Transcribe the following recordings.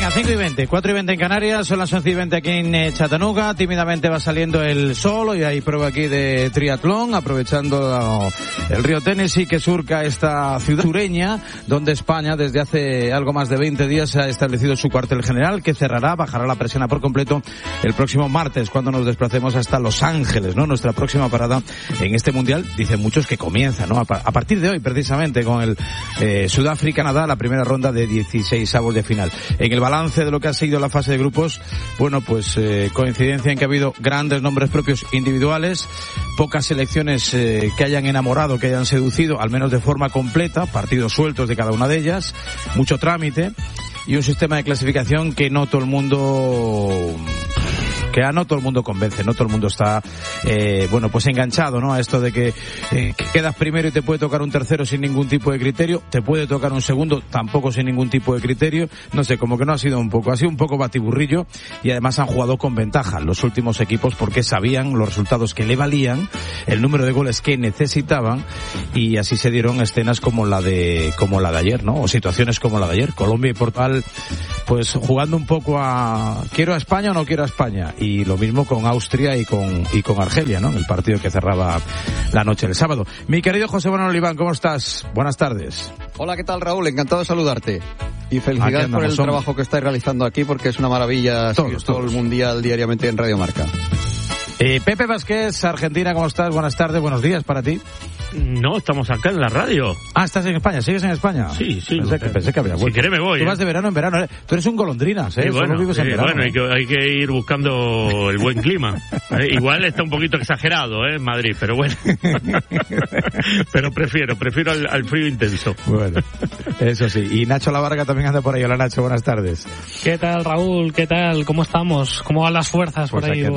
Venga, 5:20, 4:20 en Canarias, son las 11:20 aquí en Chattanooga. Tímidamente va saliendo el sol y hay prueba aquí de triatlón, aprovechando el río Tennessee que surca esta ciudad sureña, donde España desde hace algo más de 20 días ha establecido su cuartel general, que bajará la persiana por completo el próximo martes, cuando nos desplacemos hasta Los Ángeles, ¿no? Nuestra próxima parada en este mundial, dicen muchos que comienza, ¿no? A partir de hoy, precisamente, con el Sudáfrica-Canadá, la primera ronda de 16avos de final. En el balance de lo que ha sido la fase de grupos, bueno, pues coincidencia en que ha habido grandes nombres propios individuales, pocas selecciones que hayan enamorado, que hayan seducido, al menos de forma completa, partidos sueltos de cada una de ellas, mucho trámite y un sistema de clasificación que no todo el mundo convence, no todo el mundo está bueno, pues enganchado, ¿no? A esto de que quedas primero y te puede tocar un tercero sin ningún tipo de criterio, te puede tocar un segundo tampoco sin ningún tipo de criterio, no sé, como que no ha sido un poco batiburrillo, y además han jugado con ventaja los últimos equipos porque sabían los resultados que le valían, el número de goles que necesitaban, y así se dieron escenas como la de ayer, ¿no? O situaciones como la de ayer, Colombia y Portugal, pues jugando un poco a ¿quiero a España o no quiero a España? Y lo mismo con Austria y con Argelia, ¿no? El partido que cerraba la noche del sábado. Mi querido José Manuel Oliván, ¿cómo estás? Buenas tardes. Hola, ¿qué tal, Raúl? Encantado de saludarte. Y felicidades por el trabajo que estáis realizando aquí, porque es una maravilla seguir todo el Mundial diariamente en Radio Marca. Pepe Vázquez, Argentina, ¿cómo estás? Buenas tardes, buenos días para ti. No, estamos acá en la radio. Ah, ¿estás en España? ¿Sigues en España? Sí. Pensé que había vuelto. Si querés me voy. Tú vas de verano en verano, ¿eh? Tú eres un golondrinas, ¿eh? Sí, bueno, solo vives en verano. Bueno, hay que ir buscando el buen clima. Igual está un poquito exagerado, Madrid, pero bueno. Pero prefiero al frío intenso. Bueno, eso sí. Y Nacho Lavarga también anda por ahí. Hola, Nacho, buenas tardes. ¿Qué tal, Raúl? ¿Qué tal? ¿Cómo estamos? ¿Cómo van las fuerzas pues por ahí?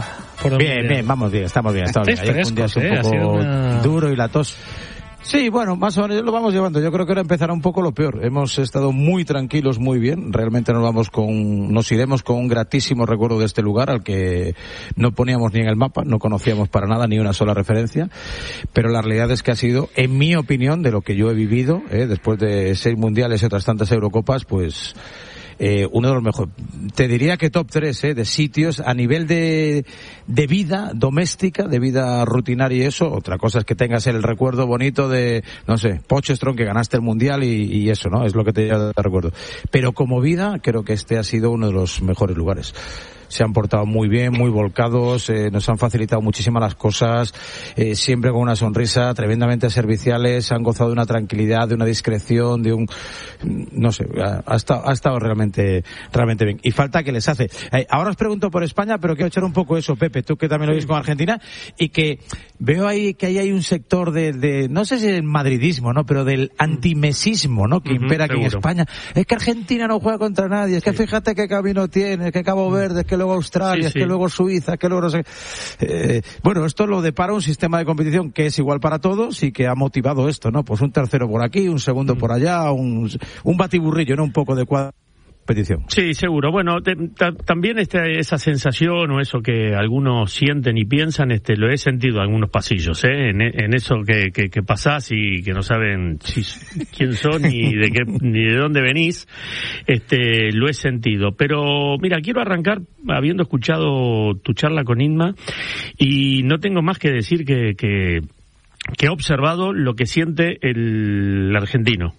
Bien, vamos bien, estamos bien. Ayer fue un día un poco duro y la tos. Sí, bueno, más o menos lo vamos llevando. Yo creo que ahora empezará un poco lo peor. Hemos estado muy tranquilos, muy bien. Realmente nos iremos con un gratísimo recuerdo de este lugar al que no poníamos ni en el mapa, no conocíamos para nada ni una sola referencia. Pero la realidad es que ha sido, en mi opinión, de lo que yo he vivido, después de 6 mundiales y otras tantas Eurocopas, pues uno de los mejores, te diría que top 3 de sitios a nivel de vida doméstica, de vida rutinaria y eso. Otra cosa es que tengas el recuerdo bonito de, no sé, Pochestrón, que ganaste el Mundial y eso, ¿no? Es lo que te recuerdo. Pero como vida, creo que este ha sido uno de los mejores lugares. Se han portado muy bien, muy volcados, nos han facilitado muchísimas las cosas, siempre con una sonrisa, tremendamente serviciales, han gozado de una tranquilidad, de una discreción, de un, no sé, ha estado realmente bien. Y falta que les hace. Ahora os pregunto por España, pero quiero echar un poco eso, Pepe, tú que también lo ves con Argentina, y que veo ahí que hay un sector de no sé si el madridismo, ¿no? Pero del antimesismo, ¿no? Que impera aquí en España. Es que Argentina no juega contra nadie, es que fíjate qué camino tiene, es que Cabo Verde, es que luego Australia, es que luego Suiza, es que luego no sé. Bueno, esto lo depara un sistema de competición que es igual para todos y que ha motivado esto, ¿no? Pues un tercero por aquí, un segundo por allá, un batiburrillo, ¿no? Un poco de competición. Sí, seguro. Bueno, también esa sensación o eso que algunos sienten y piensan, lo he sentido en algunos pasillos, en eso que pasás y que no saben quién son ni de dónde venís, lo he sentido. Pero mira, quiero arrancar habiendo escuchado tu charla con Inma y no tengo más que decir que he observado lo que siente el argentino.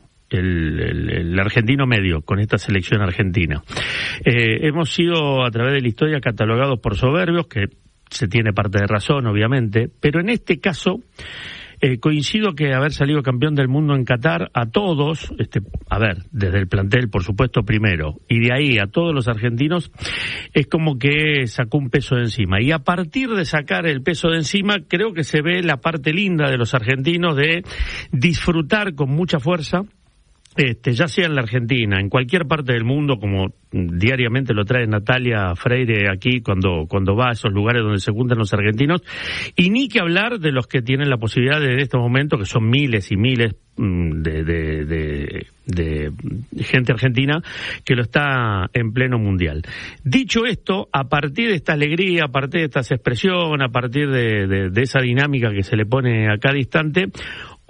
El argentino medio con esta selección argentina. Hemos sido a través de la historia catalogados por soberbios, que se tiene parte de razón obviamente, pero en este caso coincido que haber salido campeón del mundo en Qatar a todos, desde el plantel por supuesto primero, y de ahí a todos los argentinos, es como que sacó un peso de encima, y a partir de sacar el peso de encima creo que se ve la parte linda de los argentinos de disfrutar con mucha fuerza, ya sea en la Argentina, en cualquier parte del mundo, como diariamente lo trae Natalia Freire aquí cuando va a esos lugares donde se juntan los argentinos, y ni que hablar de los que tienen la posibilidad de este momento, que son miles y miles de gente argentina que lo está en pleno mundial. Dicho esto, a partir de esta alegría, a partir de estas expresiones, a partir de esa dinámica que se le pone a cada instante,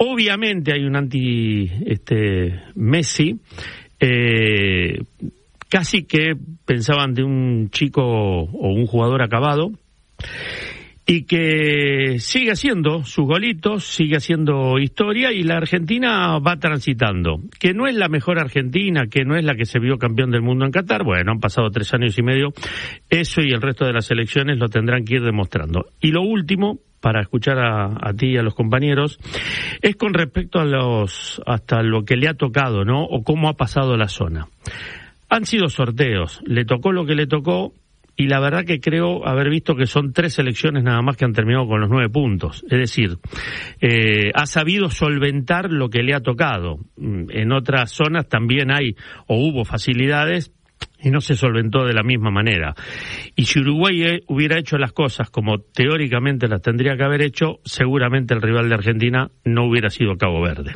obviamente hay un anti Messi. casi que pensaban de un chico o un jugador acabado, y que sigue haciendo sus golitos, sigue haciendo historia, y la Argentina va transitando. Que no es la mejor Argentina, que no es la que se vio campeón del mundo en Qatar, bueno, han pasado 3 años y medio, eso y el resto de las selecciones lo tendrán que ir demostrando. Y lo último, para escuchar a ti y a los compañeros, es con respecto hasta lo que le ha tocado, ¿no? O cómo ha pasado la zona. Han sido sorteos, le tocó lo que le tocó, y la verdad que creo haber visto que son 3 selecciones nada más que han terminado con los 9 puntos. Es decir, ha sabido solventar lo que le ha tocado. En otras zonas también hay o hubo facilidades y no se solventó de la misma manera. Y si Uruguay hubiera hecho las cosas como teóricamente las tendría que haber hecho, seguramente el rival de Argentina no hubiera sido Cabo Verde.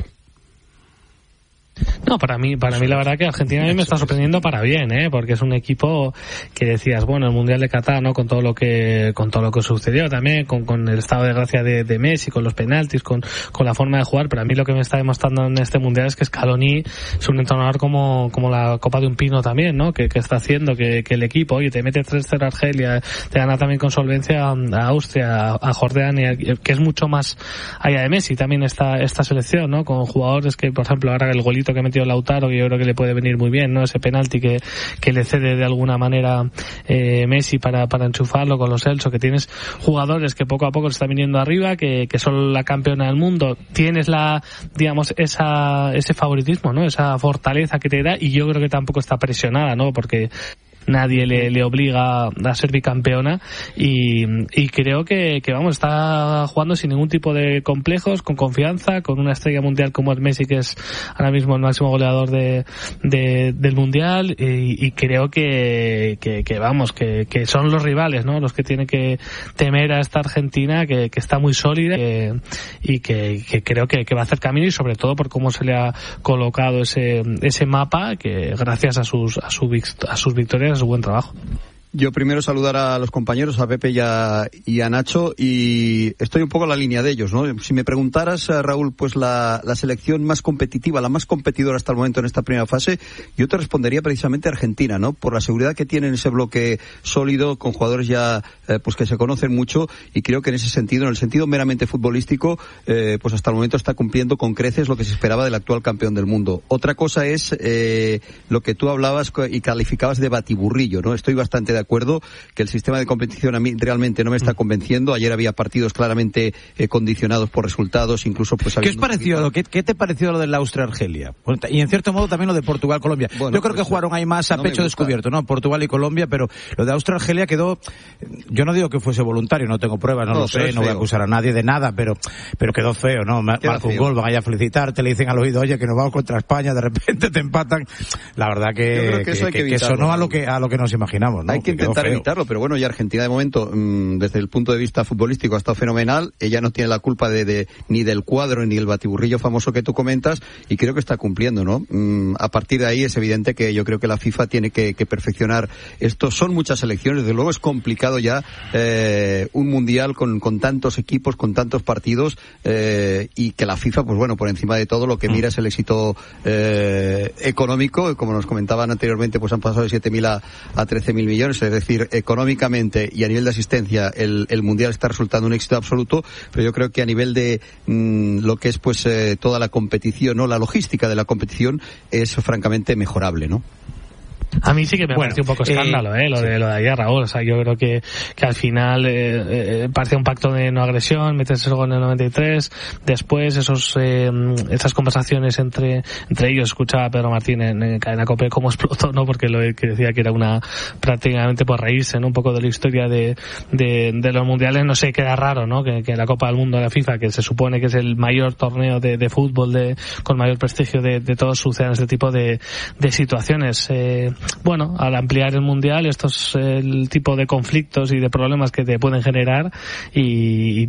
No, para mí la verdad que Argentina a mí me está sorprendiendo para bien, porque es un equipo que decías, bueno, el Mundial de Qatar, ¿no? Con todo lo que sucedió también, con el estado de gracia de Messi, con los penaltis, con la forma de jugar, pero a mí lo que me está demostrando en este Mundial es que Scaloni es un entrenador como la copa de un pino también, ¿no? Que está haciendo que el equipo, oye, te mete 3-0 a Argelia, te gana también con solvencia a Austria, a Jordania, que es mucho más allá de Messi también esta selección, ¿no? Con jugadores que, por ejemplo, ahora el golito que ha metido Lautaro, que yo creo que le puede venir muy bien, ¿no? Ese penalti que le cede de alguna manera Messi para enchufarlo con los Celso, que tienes jugadores que poco a poco se están viniendo arriba, que son la campeona del mundo, tienes ese favoritismo, ¿no? Esa fortaleza que te da, y yo creo que tampoco está presionada, ¿no? Porque nadie le obliga a ser bicampeona, y creo que vamos, está jugando sin ningún tipo de complejos, con confianza, con una estrella mundial como es Messi, que es ahora mismo el máximo goleador del mundial, y creo que vamos, que son los rivales, ¿no? Los que tienen que temer a esta Argentina, que está muy sólida, y que creo que va a hacer camino, y sobre todo por cómo se le ha colocado ese mapa, que gracias a sus victorias, a su buen trabajo. Yo primero saludar a los compañeros, a Pepe y a Nacho, y estoy un poco en la línea de ellos, ¿no? Si me preguntaras, Raúl, pues la selección más competitiva, la más competidora hasta el momento en esta primera fase, yo te respondería precisamente Argentina, ¿no? Por la seguridad que tiene en ese bloque sólido, con jugadores ya pues que se conocen mucho, y creo que en ese sentido, en el sentido meramente futbolístico, pues hasta el momento está cumpliendo con creces lo que se esperaba del actual campeón del mundo. Otra cosa es lo que tú hablabas y calificabas de batiburrillo, ¿no? Estoy bastante de acuerdo que el sistema de competición a mí realmente no me está convenciendo. Ayer había partidos claramente condicionados por resultados, incluso pues... ¿Qué os pareció? ¿Qué te pareció lo del Austria-Argelia? Y en cierto modo también lo de Portugal-Colombia. Bueno, yo creo que jugaron ahí más a pecho descubierto, ¿no? Portugal y Colombia, pero lo de Austria-Argelia quedó... Yo no digo que fuese voluntario, no tengo pruebas, no lo sé, no voy a acusar a nadie de nada, pero quedó feo, ¿no? Marca un gol, van allá a felicitarte, le dicen al oído, oye, que nos vamos contra España, de repente te empatan. La verdad que sonó a lo que nos imaginamos, ¿no? Hay que intentar evitarlo, pero bueno, y Argentina de momento, desde el punto de vista futbolístico, ha estado fenomenal. Ella no tiene la culpa ni del cuadro ni el batiburrillo famoso que tú comentas, y creo que está cumpliendo, ¿no? A partir de ahí es evidente que yo creo que la FIFA tiene que perfeccionar esto. Son muchas selecciones, desde luego es complicado ya un mundial con tantos equipos, con tantos partidos, y que la FIFA, pues bueno, por encima de todo lo que mira es el éxito económico. Como nos comentaban anteriormente, pues han pasado de 7.000 a 13.000 millones, es decir, económicamente y a nivel de asistencia el mundial está resultando un éxito absoluto, pero yo creo que a nivel de lo que es pues toda la competición, ¿no? La logística de la competición es francamente mejorable, ¿no? A mí sí que me parece un poco escándalo, lo de ayer, Raúl. O sea, yo creo que al final parece un pacto de no agresión, metes el gol en el 93, después esas conversaciones entre ellos. Escuchaba a Pedro Martín en Cadena COPE cómo explotó, ¿no? Porque lo que decía que era prácticamente por reírse, ¿no? Un poco de la historia de los mundiales. No sé, queda raro, ¿no? Que la Copa del Mundo de la FIFA, que se supone que es el mayor torneo de fútbol con mayor prestigio de todos, sucedan este tipo de situaciones. Bueno, al ampliar el mundial, esto es el tipo de conflictos y de problemas que te pueden generar, y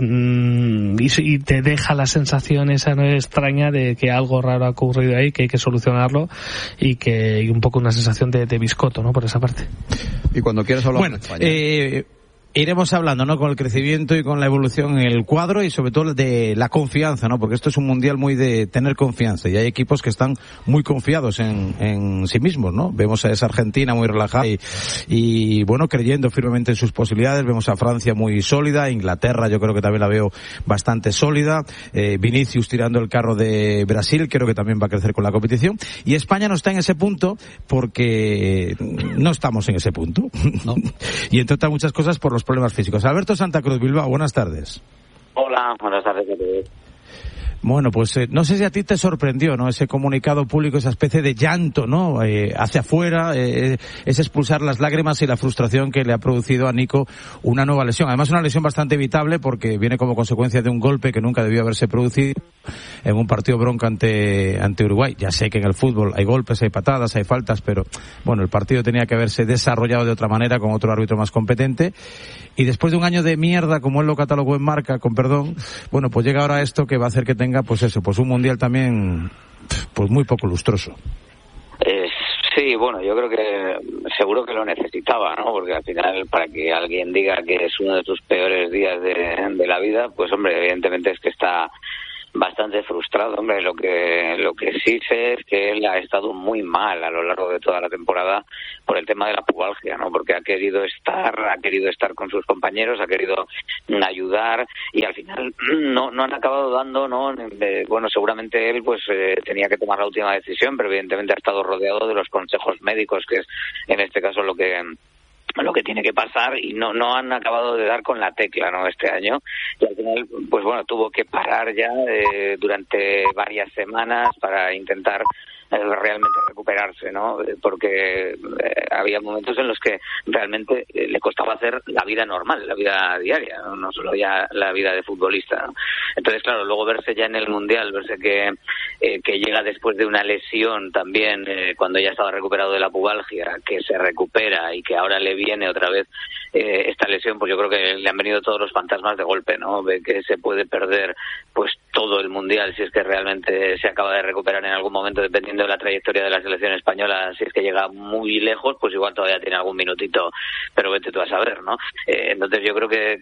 te deja la sensación esa no extraña de que algo raro ha ocurrido ahí, que hay que solucionarlo, y un poco una sensación de biscoto, ¿no? Por esa parte. Y cuando quieras hablar de España. iremos hablando, ¿no? Con el crecimiento y con la evolución en el cuadro y sobre todo de la confianza, ¿no? Porque esto es un mundial muy de tener confianza y hay equipos que están muy confiados en sí mismos, ¿no? Vemos a esa Argentina muy relajada y bueno, creyendo firmemente en sus posibilidades. Vemos a Francia muy sólida, Inglaterra yo creo que también la veo bastante sólida, Vinicius tirando el carro de Brasil, creo que también va a crecer con la competición, y España no está en ese punto porque no estamos en ese punto, ¿no? Y entre otras muchas cosas por los problemas físicos. Alberto Santa Cruz, Bilbao, buenas tardes. Hola, buenas tardes a todos. Bueno, pues no sé si a ti te sorprendió, ¿no? Ese comunicado público, esa especie de llanto, ¿no? Hacia afuera, es expulsar las lágrimas y la frustración que le ha producido a Nico una nueva lesión. Además, una lesión bastante evitable porque viene como consecuencia de un golpe que nunca debió haberse producido en un partido bronca ante Uruguay. Ya sé que en el fútbol hay golpes, hay patadas, hay faltas, pero bueno, el partido tenía que haberse desarrollado de otra manera con otro árbitro más competente. Y después de un año de mierda, como él lo catalogó en Marca, con perdón, bueno, pues llega ahora esto que va a hacer que tenga, pues eso, pues un mundial también, pues muy poco lustroso. Sí, bueno, yo creo que seguro que lo necesitaba, ¿no? Porque al final, para que alguien diga que es uno de tus peores días de la vida, pues hombre, evidentemente es que está bastante frustrado, hombre. Lo que sí sé es que él ha estado muy mal a lo largo de toda la temporada por el tema de la pubalgia, ¿no? Porque ha querido estar con sus compañeros, ha querido ayudar y al final no han acabado dando, ¿no? Bueno, seguramente él pues tenía que tomar la última decisión, pero evidentemente ha estado rodeado de los consejos médicos, que es en este caso lo que tiene que pasar, y no han acabado de dar con la tecla, ¿no? Este año, y al final pues bueno, tuvo que parar ya durante varias semanas para intentar realmente recuperarse, ¿no? Porque había momentos en los que realmente le costaba hacer la vida normal, la vida diaria, no solo ya la vida de futbolista, ¿no? Entonces, claro, luego verse ya en el Mundial, verse que llega después de una lesión también, cuando ya estaba recuperado de la pubalgia, que se recupera y que ahora le viene otra vez esta lesión, pues yo creo que le han venido todos los fantasmas de golpe, ¿no? Ve que se puede perder pues todo el Mundial si es que realmente se acaba de recuperar en algún momento, dependiendo de la trayectoria de la selección española. Si es que llega muy lejos, pues igual todavía tiene algún minutito, pero vete tú a saber, ¿no? Entonces yo creo que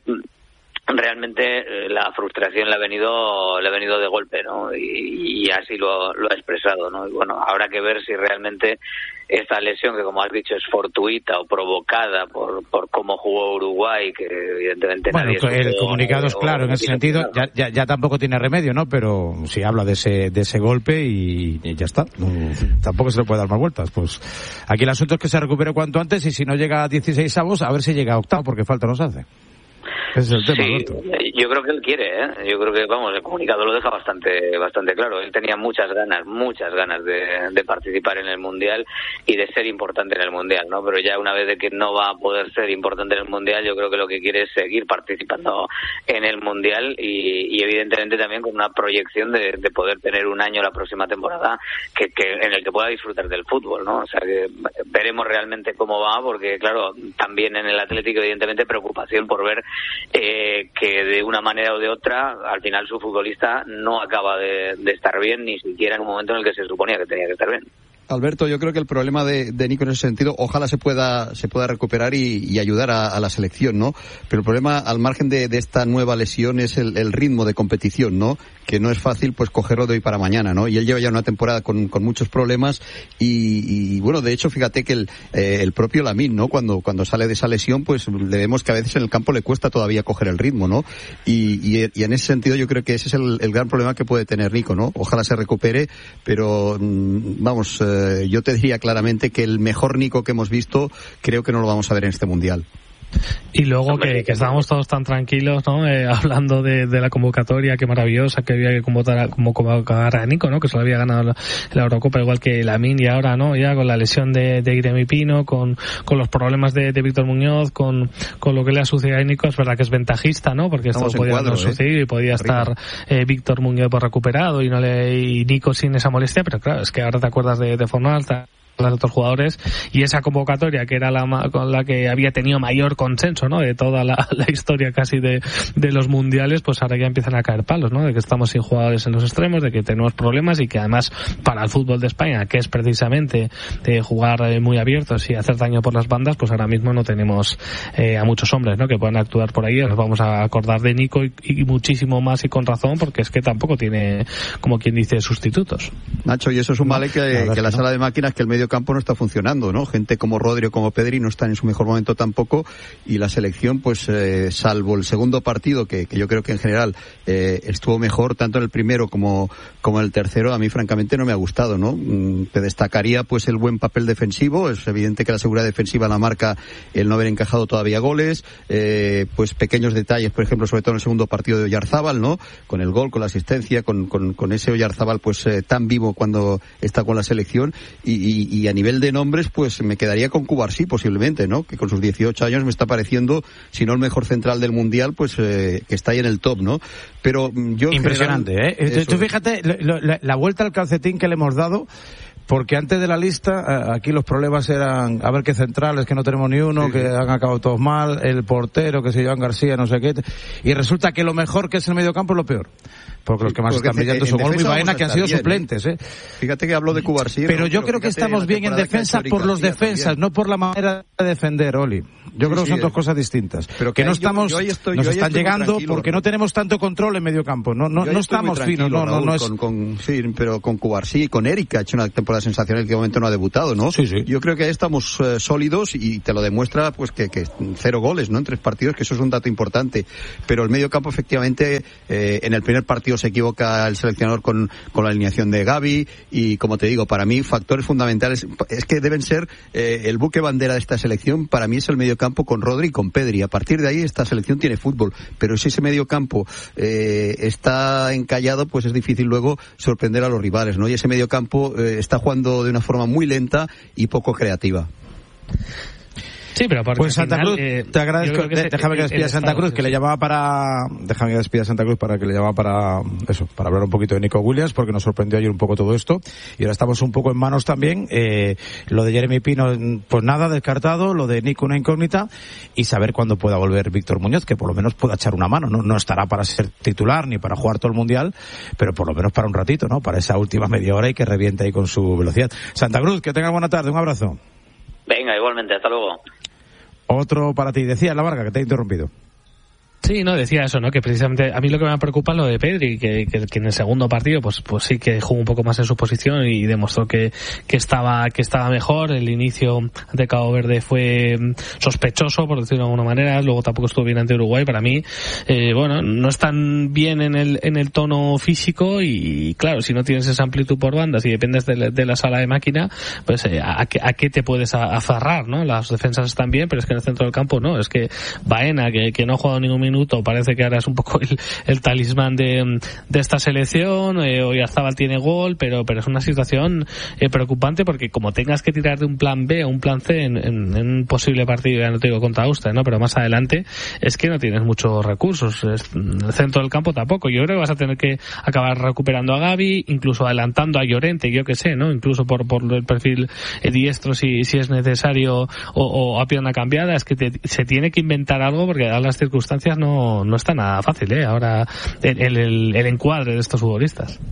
realmente la frustración le ha venido de golpe, ¿no? Y así lo ha expresado, ¿no? Y bueno, habrá que ver si realmente esta lesión, que como has dicho es fortuita o provocada por cómo jugó Uruguay, que evidentemente bueno, nadie el comunicado es claro en ese sentido, ya tampoco tiene remedio, ¿no? Pero sí habla de ese golpe y ya está, tampoco se le puede dar más vueltas. Pues aquí el asunto es que se recupere cuanto antes, y si no llega a 16avos, a ver si llega a octavo, porque falta nos hace. Ese es el tema, Alberto. Yo creo que él quiere, yo creo que, vamos, el comunicado lo deja bastante claro. Él tenía muchas ganas de participar en el Mundial y de ser importante en el Mundial, ¿no? Pero ya una vez de que no va a poder ser importante en el Mundial, yo creo que lo que quiere es seguir participando en el Mundial y evidentemente también con una proyección de poder tener un año la próxima temporada que en el que pueda disfrutar del fútbol, ¿no? O sea, que veremos realmente cómo va, porque claro, también en el Atlético evidentemente preocupación por ver que de una manera o de otra al final su futbolista no acaba de estar bien, ni siquiera en un momento en el que se suponía que tenía que estar bien. Alberto, yo creo que el problema de Nico en ese sentido, ojalá se pueda recuperar y ayudar a la selección, ¿no? Pero el problema, al margen de esta nueva lesión, es el ritmo de competición, ¿no? Que no es fácil pues cogerlo de hoy para mañana, ¿no? Y él lleva ya una temporada con muchos problemas y bueno, de hecho, fíjate que el propio Lamine, ¿no? Cuando sale de esa lesión, pues le vemos que a veces en el campo le cuesta todavía coger el ritmo, ¿no? Y en ese sentido yo creo que ese es el gran problema que puede tener Nico, ¿no? Ojalá se recupere, pero vamos, yo te diría claramente que el mejor Nico que hemos visto creo que no lo vamos a ver en este Mundial. Y luego que estábamos todos tan tranquilos, ¿no? Hablando de la convocatoria, qué maravillosa, que había que convocar a Nico, ¿no? Que solo había ganado la Eurocopa, igual que Lamine, y ahora, ¿no? Ya con la lesión de Iremi Pino, con los problemas de Víctor Muñoz, con lo que le ha sucedido a Nico, es verdad que es ventajista, ¿no? Porque esto podía haber sucedido y podía estar Víctor Muñoz recuperado y Nico sin esa molestia, pero claro, es que ahora te acuerdas de Fornal, los otros jugadores, y esa convocatoria que era con la que había tenido mayor consenso, ¿no?, de toda la historia casi de los mundiales, pues ahora ya empiezan a caer palos, ¿no?, de que estamos sin jugadores en los extremos, de que tenemos problemas y que además para el fútbol de España, que es precisamente de jugar muy abiertos y hacer daño por las bandas, pues ahora mismo no tenemos a muchos hombres, ¿no?, que puedan actuar por ahí. Nos vamos a acordar de Nico y muchísimo más, y con razón, porque es que tampoco tiene, como quien dice, sustitutos. Nacho, y eso es un mal que la sala de máquinas, que el medio campo no está funcionando, ¿no? Gente como Rodri o como Pedri no están en su mejor momento tampoco, y la selección, pues salvo el segundo partido, que yo creo que en general estuvo mejor, tanto en el primero como en el tercero, a mí francamente no me ha gustado, ¿no? Te destacaría pues el buen papel defensivo. Es evidente que la seguridad defensiva la marca el no haber encajado todavía goles, pues pequeños detalles, por ejemplo, sobre todo en el segundo partido de Oyarzábal, ¿no? Con el gol, con la asistencia, con ese Oyarzábal pues tan vivo cuando está con la selección, y a nivel de nombres pues me quedaría con Cubarsí posiblemente, ¿no? Que con sus 18 años me está pareciendo, si no el mejor central del mundial, pues que está ahí en el top, ¿no? Pero yo impresionante, general, tú fíjate la vuelta al calcetín que le hemos dado, porque antes de la lista aquí los problemas eran a ver qué centrales, que no tenemos ni uno, que han acabado todos mal, el portero, que se Joan García, no sé qué, y resulta que lo mejor que es el mediocampo es lo peor. Porque los que más están brillando son Olmo y Baena, que han sido suplentes, Fíjate que hablo de Cubarsí. Pero yo creo que estamos bien en defensa por los defensas, no por la manera de defender, Oli. Yo creo que son dos cosas distintas. Pero que no estamos, nos están llegando porque no tenemos tanto control en medio campo. No estamos finos, no es. Sí, pero con Cubarsí y con Eric, ha hecho una temporada sensacional, que de momento no ha debutado, ¿no? Sí. Yo creo que ahí estamos sólidos, y te lo demuestra pues que 0 goles, ¿no?, en 3 partidos, que eso es un dato importante. Pero el medio campo, efectivamente, en el primer partido se equivoca el seleccionador con la alineación de Gavi, y como te digo, para mí factores fundamentales es que deben ser el buque bandera de esta selección. Para mí es el medio campo con Rodri y con Pedri. A partir de ahí esta selección tiene fútbol, pero si ese medio campo está encallado, pues es difícil luego sorprender a los rivales, ¿no? Y ese medio campo está jugando de una forma muy lenta y poco creativa. Sí, pero pues Santa Cruz, te agradezco. Déjame que despida Santa Cruz, que le llamaba para... Déjame que despida Santa Cruz para que le llamaba para hablar un poquito de Nico Williams, porque nos sorprendió ayer un poco todo esto, y ahora estamos un poco en manos también. Lo de Jeremy Pino, pues nada, descartado. Lo de Nico, una incógnita, y saber cuándo pueda volver Víctor Muñoz, que por lo menos pueda echar una mano. No estará para ser titular ni para jugar todo el Mundial, pero por lo menos para un ratito, ¿no? Para esa última media hora, y que reviente ahí con su velocidad. Santa Cruz, que tengas buena tarde, un abrazo. Venga, igualmente, hasta luego. Otro para ti. Decía La Varga, que te he interrumpido. Sí, no, decía eso, ¿no? Que precisamente a mí lo que me preocupa es lo de Pedri, que en el segundo partido pues sí que jugó un poco más en su posición y demostró que estaba mejor. El inicio de Cabo Verde fue sospechoso, por decirlo de alguna manera. Luego tampoco estuvo bien ante Uruguay. Para mí, no están bien en el tono físico, y claro, si no tienes esa amplitud por bandas y dependes de la sala de máquina, pues ¿a qué te puedes aferrar, ¿no? Las defensas están bien, pero es que en el centro del campo no. Es que Baena, que no ha jugado ningún minuto, parece que ahora es un poco el talismán de esta selección. Oyarzábal tiene gol, pero es una situación preocupante, porque como tengas que tirar de un plan B o un plan C en un posible partido, ya no te digo contra Austria, ¿no?, pero más adelante, es que no tienes muchos recursos. En el centro del campo tampoco. Yo creo que vas a tener que acabar recuperando a Gavi, incluso adelantando a Llorente, yo que sé, ¿no?, incluso por el perfil diestro si es necesario, o a pierna cambiada. Es que se tiene que inventar algo, porque dadas las circunstancias no está nada fácil, ahora el encuadre de estos futbolistas.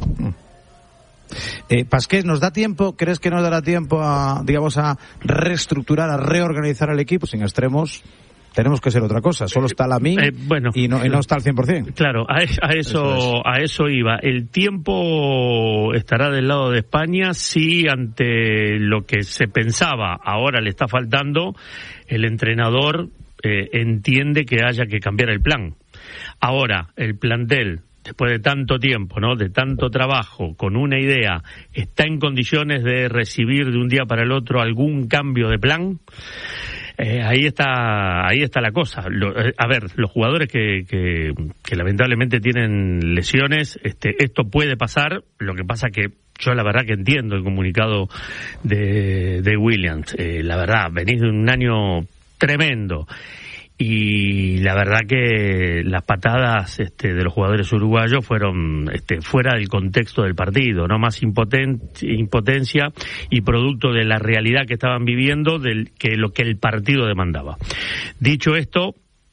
Pasqués, ¿nos da tiempo? ¿Crees que nos dará tiempo a reestructurar, a reorganizar el equipo? Sin extremos tenemos que ser otra cosa. Solo está Lamine y no está al 100%. Claro, a eso iba. El tiempo estará del lado de España si ante lo que se pensaba ahora le está faltando, el entrenador entiende que haya que cambiar el plan. Ahora, el plantel, después de tanto tiempo, ¿no?, de tanto trabajo, con una idea, ¿está en condiciones de recibir de un día para el otro algún cambio de plan? Ahí está la cosa. Los jugadores que lamentablemente tienen lesiones, esto puede pasar. Lo que pasa que yo la verdad que entiendo el comunicado de Williams. La verdad, venís de un año tremendo, y la verdad que las patadas de los jugadores uruguayos fueron fuera del contexto del partido, no más impotencia y producto de la realidad que estaban viviendo que lo que el partido demandaba. Dicho esto,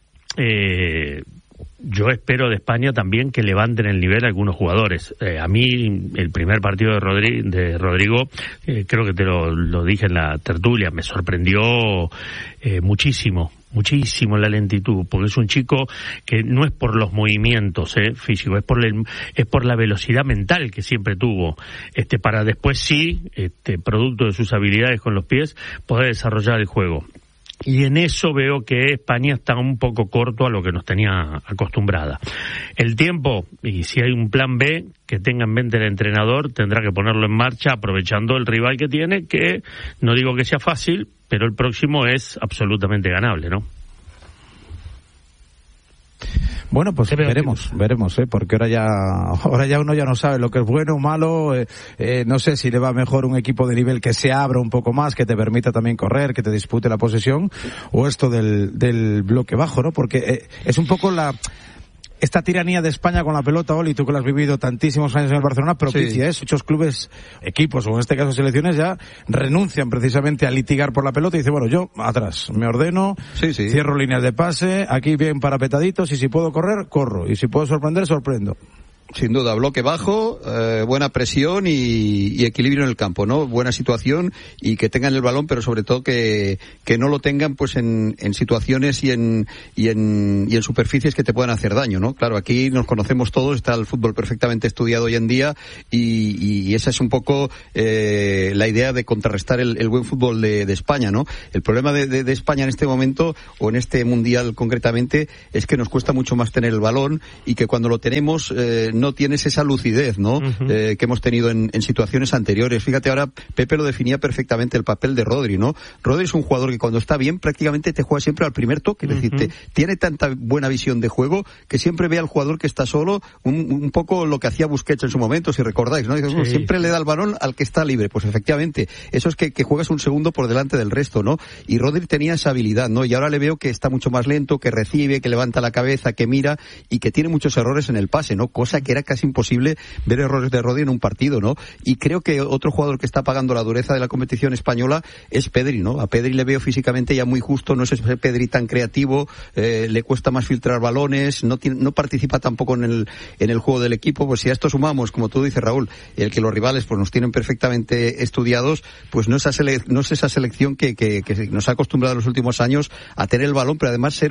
yo espero de España también que levanten el nivel algunos jugadores. A mí, el primer partido de Rodrigo, creo que te lo dije en la tertulia, me sorprendió muchísimo la lentitud, porque es un chico que no es por los movimientos físicos, es por la velocidad mental que siempre tuvo, para después sí, producto de sus habilidades con los pies, poder desarrollar el juego. Y en eso veo que España está un poco corto a lo que nos tenía acostumbrada. El tiempo, y si hay un plan B que tenga en mente el entrenador, tendrá que ponerlo en marcha aprovechando el rival que tiene, que no digo que sea fácil, pero el próximo es absolutamente ganable, ¿no? Bueno, pues veremos, porque ahora ya uno ya no sabe lo que es bueno o malo, no sé si le va mejor un equipo de nivel que se abra un poco más, que te permita también correr, que te dispute la posesión, o esto del bloque bajo, ¿no? Porque es un poco esta tiranía de España con la pelota, Oli, tú que lo has vivido tantísimos años en el Barcelona, propicia eso. Muchos clubes, equipos, o en este caso selecciones, ya renuncian precisamente a litigar por la pelota y dicen, bueno, yo atrás, me ordeno, cierro líneas de pase, aquí bien parapetaditos, y si puedo correr, corro, y si puedo sorprender, sorprendo. Sin duda, bloque bajo, buena presión y equilibrio en el campo, ¿no? Buena situación y que tengan el balón, pero sobre todo que no lo tengan pues en situaciones y en superficies que te puedan hacer daño, ¿no? Claro, aquí nos conocemos todos, está el fútbol perfectamente estudiado hoy en día y esa es un poco la idea de contrarrestar el buen fútbol de España, ¿no? El problema de España en este momento, o en este mundial concretamente, es que nos cuesta mucho más tener el balón y que cuando lo tenemos no tienes esa lucidez, ¿no? Uh-huh. Que hemos tenido en situaciones anteriores. Fíjate, ahora Pepe lo definía perfectamente, el papel de Rodri, ¿no? Rodri es un jugador que cuando está bien prácticamente te juega siempre al primer toque, es decir, tiene tanta buena visión de juego que siempre ve al jugador que está solo, un poco lo que hacía Busquets en su momento, si recordáis, ¿no? Siempre le da el balón al que está libre. Pues efectivamente, eso es que juegas un segundo por delante del resto, ¿no? Y Rodri tenía esa habilidad, ¿no? Y ahora le veo que está mucho más lento, que recibe, que levanta la cabeza, que mira y que tiene muchos errores en el pase, ¿no? Cosa que era casi imposible ver errores de Rodri en un partido, ¿no? Y creo que otro jugador que está pagando la dureza de la competición española es Pedri, ¿no? A Pedri le veo físicamente ya muy justo, no es ese Pedri tan creativo, le cuesta más filtrar balones, no participa tampoco en el juego del equipo. Pues si a esto sumamos, como tú dices, Raúl, el que los rivales pues nos tienen perfectamente estudiados, pues no es esa selección que nos ha acostumbrado en los últimos años a tener el balón, pero además ser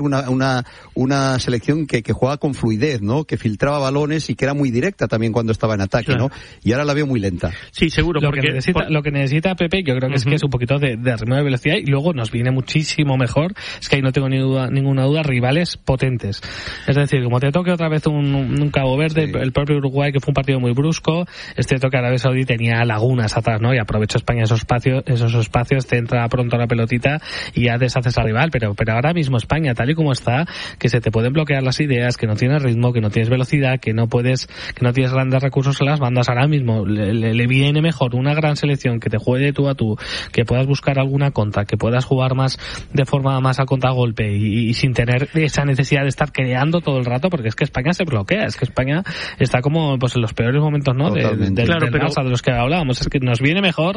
una selección que juega con fluidez, ¿no? Que filtraba balones y que era muy directa también cuando estaba en ataque, claro, ¿no? Y ahora la veo muy lenta. Sí, seguro. Lo que necesita Pepe, yo creo que es un poquito de ritmo de velocidad, y luego nos viene muchísimo mejor, es que ahí no tengo ninguna duda, rivales potentes. Es decir, como te toque otra vez un Cabo Verde, el propio Uruguay, que fue un partido muy brusco, toque Arabia Saudí tenía lagunas atrás, ¿no? Y aprovecha España esos espacios, te entra pronto la pelotita y ya deshaces al rival, pero ahora mismo España, tal y como está, que se te pueden bloquear las ideas, que no tienes ritmo, que no tienes velocidad, que no tienes grandes recursos en las bandas. Ahora mismo le viene mejor una gran selección que te juegue tú a tú, que puedas buscar alguna contra, que puedas jugar más de forma más a contragolpe y sin tener esa necesidad de estar creando todo el rato, porque es que España se bloquea, es que España está como pues en los peores momentos, ¿no? Del Barça, de los que hablábamos. Es que nos viene mejor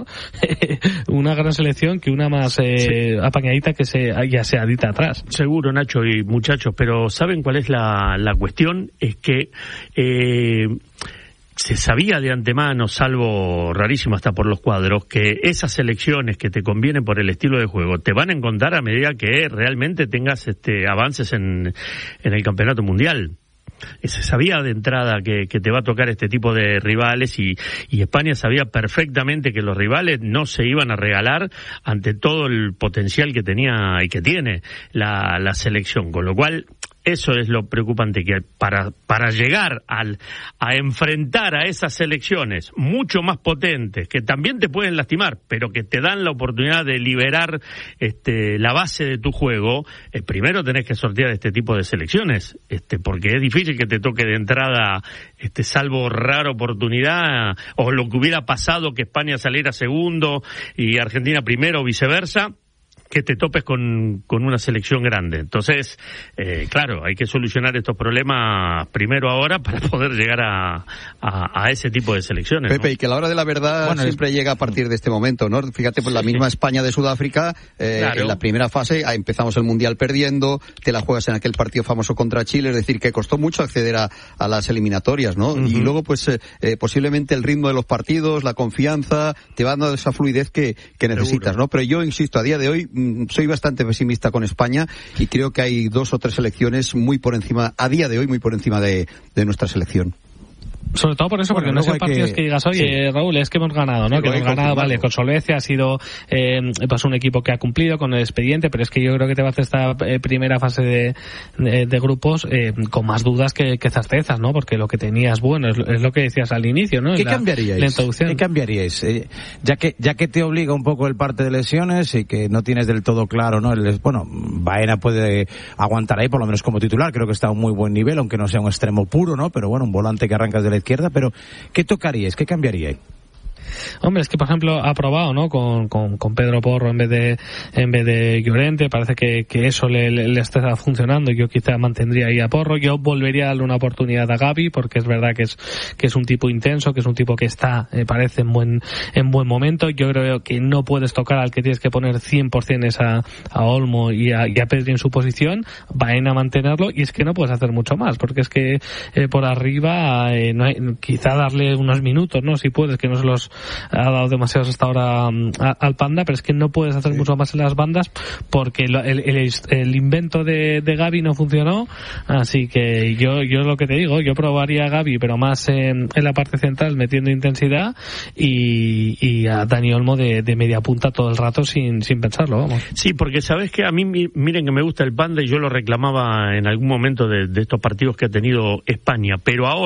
una gran selección que una más apañadita que ya se adita atrás. Seguro, Nacho y muchachos, pero ¿saben cuál es la cuestión? Es que se sabía de antemano, salvo rarísimo hasta por los cuadros, que esas selecciones que te convienen por el estilo de juego te van a encontrar a medida que realmente tengas avances en el campeonato mundial. Se sabía de entrada que te va a tocar este tipo de rivales y España sabía perfectamente que los rivales no se iban a regalar ante todo el potencial que tenía y que tiene la selección, con lo cual eso es lo preocupante, que para llegar a enfrentar a esas selecciones mucho más potentes, que también te pueden lastimar, pero que te dan la oportunidad de liberar la base de tu juego, primero tenés que sortear este tipo de selecciones, porque es difícil que te toque de entrada, salvo rara oportunidad, o lo que hubiera pasado que España saliera segundo y Argentina primero o viceversa, que te topes con una selección grande. Entonces, claro, hay que solucionar estos problemas primero ahora para poder llegar a ese tipo de selecciones, Pepe, ¿no? y que la hora de la verdad siempre llega a partir de este momento, ¿no? Fíjate, pues la misma España de Sudáfrica, claro. En la primera fase empezamos el Mundial perdiendo, te la juegas en aquel partido famoso contra Chile, es decir, que costó mucho acceder a las eliminatorias, ¿no? Uh-huh. Y luego, pues, posiblemente el ritmo de los partidos, la confianza, te va dando esa fluidez que necesitas, ¿no? Pero yo insisto, a día de hoy soy bastante pesimista con España y creo que hay 2 o 3 selecciones muy por encima, a día de hoy muy por encima de nuestra selección. Sobre todo por eso, porque no son partidos que digas, oye, Raúl, es que hemos ganado, ¿no? Que hemos ganado, vale, con solvencia, ha sido pues un equipo que ha cumplido con el expediente, pero es que yo creo que te va a hacer esta primera fase de grupos con más dudas que certezas, ¿no? Porque lo que tenías, bueno, es lo que decías al inicio, ¿no? ¿Qué cambiaríais? La introducción. ¿Qué cambiaríais? Ya que te obliga un poco el parte de lesiones y que no tienes del todo claro, ¿no? Bueno, Baena puede aguantar ahí, por lo menos como titular, creo que está a un muy buen nivel, aunque no sea un extremo puro, ¿no? Pero bueno, un volante que arrancas de la izquierda, pero ¿qué tocaríais? ¿Qué cambiaríais? Hombre, es que por ejemplo ha probado, ¿no? Con Pedro Porro en vez de Llorente, parece que eso le está funcionando. Yo quizá mantendría ahí a Porro. Yo volvería a darle una oportunidad a Gavi, porque es verdad que es un tipo intenso, que es un tipo que está, parece en buen momento. Yo creo que no puedes tocar al que tienes que poner 100% es a Olmo y a Pedri en su posición. Baena a mantenerlo, y es que no puedes hacer mucho más, porque es que por arriba no hay, quizá darle unos minutos, ¿no? Si puedes, que no se los ha dado demasiados hasta ahora al Panda, pero es que no puedes hacer mucho más en las bandas porque el invento de Gavi no funcionó, así que yo lo que te digo, yo probaría a Gavi, pero más en la parte central, metiendo intensidad, y a Dani Olmo de media punta todo el rato sin pensarlo, vamos. Sí, porque sabes que a mí, miren que me gusta el Panda y yo lo reclamaba en algún momento de estos partidos que ha tenido España, pero ahora